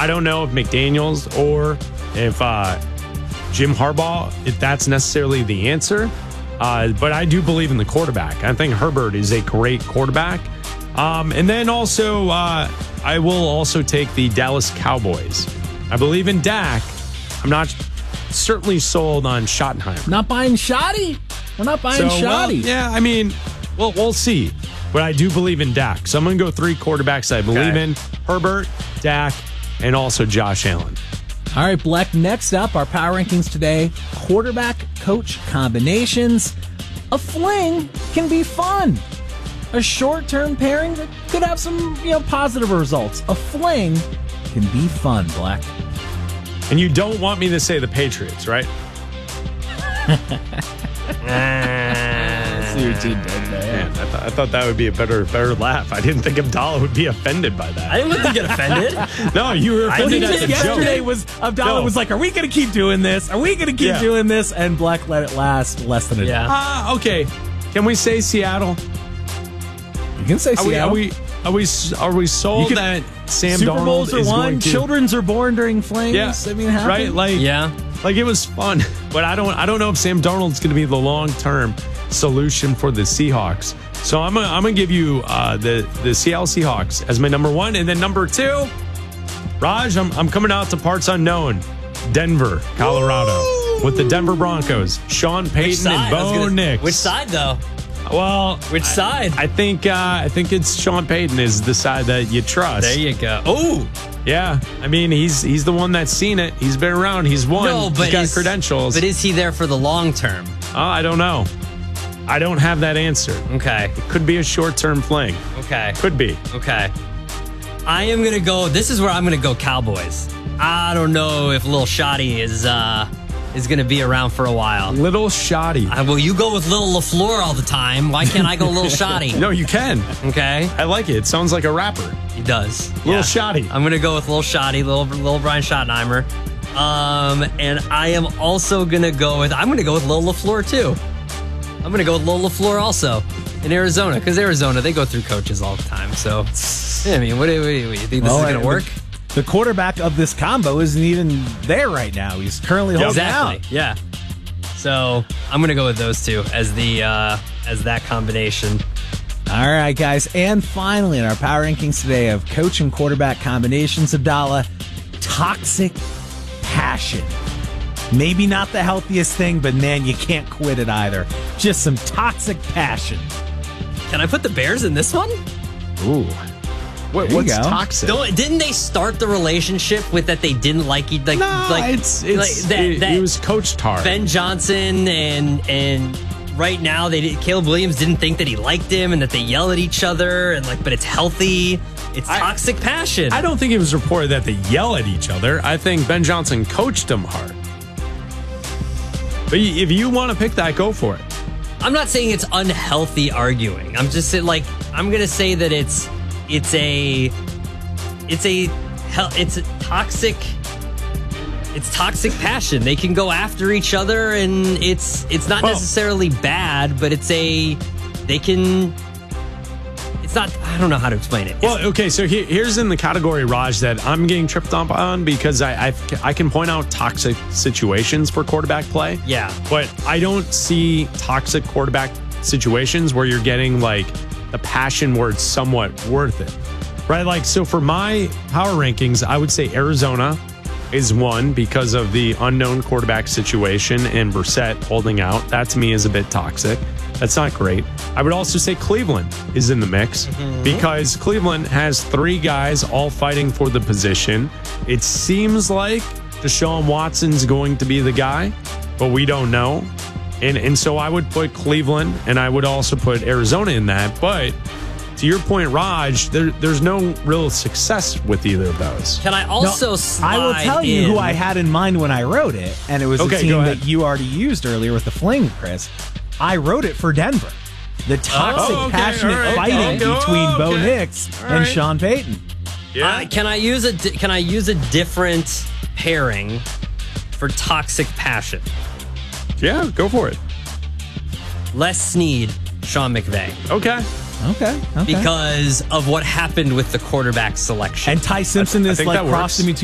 I don't know if McDaniels or if Jim Harbaugh, if that's necessarily the answer. But I do believe in the quarterback. I think Herbert is a great quarterback. And then also, I will also take the Dallas Cowboys. I believe in Dak. I'm not certainly sold on Schottenheimer. Not buying Shoddy? We're not buying Shoddy. Well, yeah, I mean, we'll see. But I do believe in Dak. So I'm going to go 3 quarterbacks I believe in. Herbert, Dak, and also Josh Allen. All right, Bleck, next up, our power rankings today, quarterback-coach combinations. A fling can be fun. A short-term pairing that could have some positive results. A fling can be fun, Bleck. And you don't want me to say the Patriots, right? See what you did there. Man, I thought that would be a better laugh. I didn't think Abdallah would be offended by that. I didn't get offended. No, you were offended at the yesterday joke. was Abdallah was like, "Are we going to keep doing this? Are we going to keep doing this?" And Bleck let it last less than a day. Okay. Can we say Seattle? You can say Seattle. Are we sold that Sam Super Darnold Bowls are is won. going to? Children's are born during flames. Yeah, I mean, happen. right? Like it was fun, but I don't know if Sam Darnold's going to be the long-term solution for the Seahawks. So I'm gonna give you the Seattle Seahawks as my number 1, and then number 2, Raj. I'm coming out to parts unknown, Denver, Colorado, with the Denver Broncos, Sean Payton and Bo Nix. Which side though? Well, which side? I think it's Sean Payton is the side that you trust. There you go. Oh, yeah. I mean, he's the one that's seen it. He's been around. He's won. No, but he's got credentials. But is he there for the long term? I don't know. I don't have that answer. Okay. It could be a short-term fling. Okay. Could be. Okay. I am going to go, this is where I'm going to go Cowboys. I don't know if Lil Shoddy is going to be around for a while. Little Shoddy. Well, you go with Lil LaFleur all the time. Why can't I go Lil Shoddy? No, you can. Okay. I like it. It sounds like a rapper. He does. Lil Shoddy. I'm going to go with Lil Shoddy, Lil Brian Schottenheimer. And I am also going to go with Lil LaFleur too. I'm going to go with Lil LaFleur also in Arizona, because Arizona, they go through coaches all the time. So, I mean, what do you think this is going to work? The quarterback of this combo isn't even there right now. He's currently holding out. Yeah. So I'm going to go with those two as that combination. All right, guys. And finally, in our power rankings today of coach and quarterback combinations, Abdallah, toxic passion. Maybe not the healthiest thing, but man, you can't quit it either. Just some toxic passion. Can I put the Bears in this one? Ooh. What's toxic? Didn't they start the relationship with that they didn't like each other? It was coached hard. Ben Johnson and right now Caleb Williams didn't think that he liked him, and that they yell at each other, and but it's healthy. It's toxic passion. I don't think it was reported that they yell at each other. I think Ben Johnson coached them hard. But if you want to pick that, go for it. I'm not saying it's unhealthy arguing. I'm just saying, I'm going to say that it's toxic passion. They can go after each other, and it's not necessarily bad, but I don't know how to explain it. Well, okay, so here's in the category, Raj, that I'm getting tripped up on, because I can point out toxic situations for quarterback play. Yeah. But I don't see toxic quarterback situations where you're getting the passion where it's somewhat worth it. Right? So for my power rankings, I would say Arizona is 1 because of the unknown quarterback situation and Brissett holding out. That to me is a bit toxic. That's not great. I would also say Cleveland is in the mix because Cleveland has 3 guys all fighting for the position. It seems like Deshaun Watson's going to be the guy, but we don't know. And so I would put Cleveland, and I would also put Arizona in that. But to your point, Raj, there's no real success with either of those. Can I also slide I will tell you who I had in mind when I wrote it, and it was a team that you already used earlier with the fling, Chris. I wrote it for Denver. The toxic, passionate fighting between Bo Nix and Sean Payton. Yeah. Can I use a different pairing for toxic passion? Yeah, go for it. Les Snead, Sean McVay. Okay. Okay. Because of what happened with the quarterback selection. And Ty Simpson is crossing between